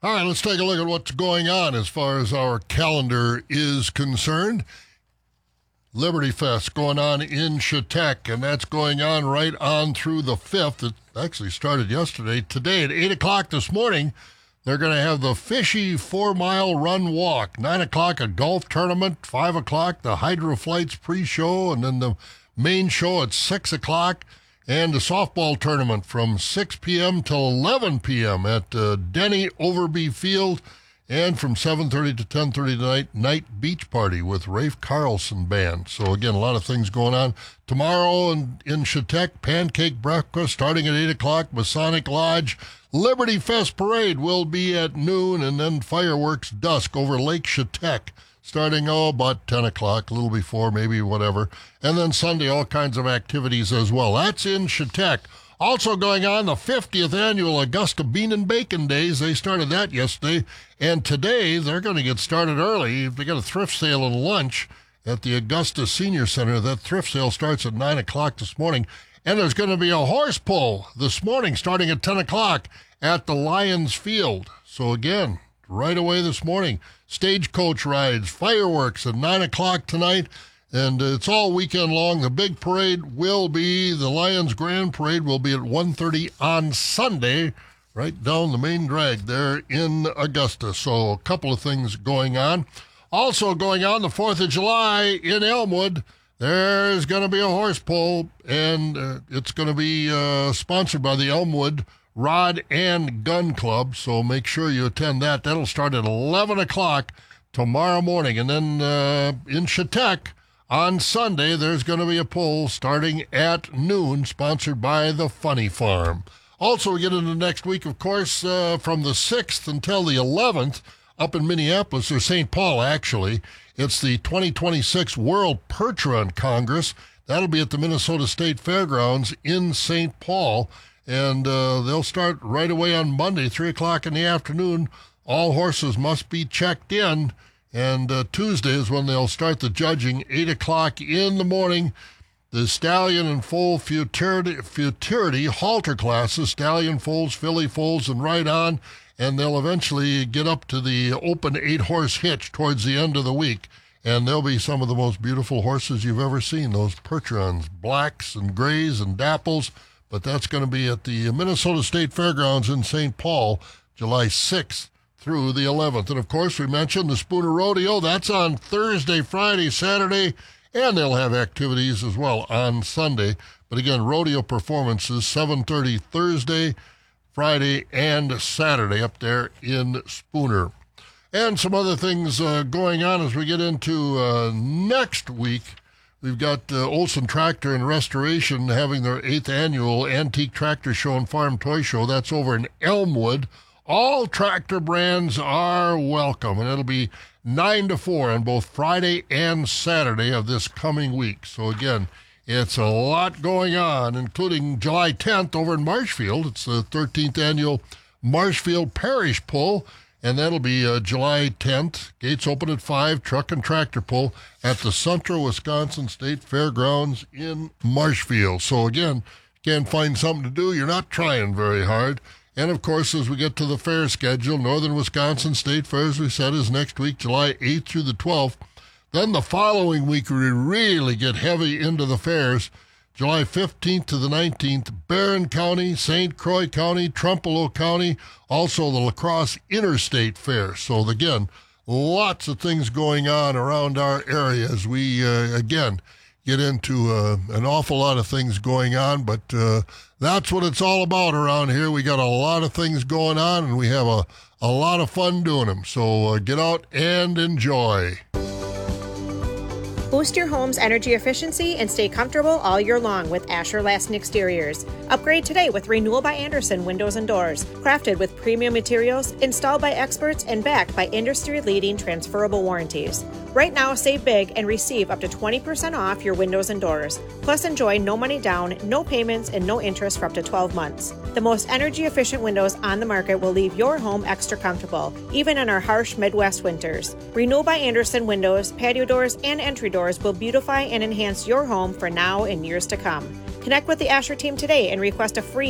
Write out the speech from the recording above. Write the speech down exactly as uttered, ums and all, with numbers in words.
All right, let's take a look at what's going on as far as our calendar is concerned. Liberty Fest going on in Chautauqua, and that's going on right on through the fifth. It actually started yesterday. Today at eight o'clock this morning, they're going to have the Fishy four-mile run walk. nine o'clock, a golf tournament. five o'clock, the Hydro Flights pre-show, and then the main show at six o'clock. And the softball tournament from six p.m. till eleven p.m. at uh, Denny Overby Field. And from seven thirty to ten thirty tonight, night beach party with Rafe Carlson Band. So, again, a lot of things going on. Tomorrow in, in Chautauqua, pancake breakfast starting at eight o'clock, Masonic Lodge. Liberty Fest Parade will be at noon, and then fireworks dusk over Lake Chautauqua starting, oh, about ten o'clock, a little before, maybe whatever. And then Sunday, all kinds of activities as well. That's in Chautauqua. Also going on, the fiftieth annual Augusta Bean and Bacon Days. They started that yesterday. And today, they're going to get started early. They got a thrift sale and lunch at the Augusta Senior Center. That thrift sale starts at nine o'clock this morning. And there's going to be a horse pull this morning starting at ten o'clock at the Lions Field. So again, right away this morning, stagecoach rides, fireworks at nine o'clock tonight. And it's all weekend long. The big parade will be, the Lions Grand Parade will be at one thirty on Sunday, right down the main drag there in Augusta. So a couple of things going on. Also going on the fourth of July in Elmwood, there's going to be a horse pull, and uh, it's going to be uh, sponsored by the Elmwood Rod and Gun Club. So make sure you attend that. That'll start at eleven o'clock tomorrow morning. And then uh, in Chautauqua, on Sunday, there's going to be a poll starting at noon, sponsored by the Funny Farm. Also, we get into next week, of course, uh, from the sixth until the eleventh, up in Minneapolis, or Saint Paul, actually. It's the twenty twenty-six World Perch Run Congress. That'll be at the Minnesota State Fairgrounds in Saint Paul. And uh, they'll start right away on Monday, three o'clock in the afternoon. All horses must be checked in. And uh, Tuesday is when they'll start the judging, eight o'clock in the morning. The stallion and foal futurity, futurity halter classes, stallion foals, filly foals, and right on. And they'll eventually get up to the open eight-horse hitch towards the end of the week. And they'll be some of the most beautiful horses you've ever seen, those perch runs, blacks and grays and dapples. But that's going to be at the Minnesota State Fairgrounds in Saint Paul, July sixth. Through the eleventh. And, of course, we mentioned the Spooner Rodeo. That's on Thursday, Friday, Saturday, and they'll have activities as well on Sunday. But, again, rodeo performances, seven thirty Thursday, Friday, and Saturday up there in Spooner. And some other things uh, going on as we get into uh, next week. We've got uh, Olson Tractor and Restoration having their eighth annual Antique Tractor Show and Farm Toy Show. That's over in Elmwood. All tractor brands are welcome, and it'll be nine to four on both Friday and Saturday of this coming week. So, again, it's a lot going on, including July tenth over in Marshfield. It's the thirteenth annual Marshfield Parish Pull, and that'll be uh, July tenth. Gates open at five, truck and tractor pull at the Central Wisconsin State Fairgrounds in Marshfield. So, again, can't find something to do. You're not trying very hard. And, of course, as we get to the fair schedule, Northern Wisconsin State Fair, as we said, is next week, July eighth through the twelfth. Then the following week, we really get heavy into the fairs. July fifteenth to the nineteenth, Barron County, Saint Croix County, Trempealeau County, also the La Crosse Interstate Fair. So, again, lots of things going on around our area as we, uh, again, get into uh, an awful lot of things going on, but uh, that's what it's all about around here. We got a lot of things going on, and we have a, a lot of fun doing them. So uh, get out and enjoy. Boost your home's energy efficiency and stay comfortable all year long with Asher Lassen Exteriors. Upgrade today with Renewal by Andersen Windows and Doors. Crafted with premium materials, installed by experts, and backed by industry-leading transferable warranties. Right now, save big and receive up to twenty percent off your windows and doors. Plus, enjoy no money down, no payments, and no interest for up to twelve months. The most energy-efficient windows on the market will leave your home extra comfortable, even in our harsh Midwest winters. Renewal by Andersen windows, patio doors, and entry doors will beautify and enhance your home for now and years to come. Connect with the Asher team today and request a free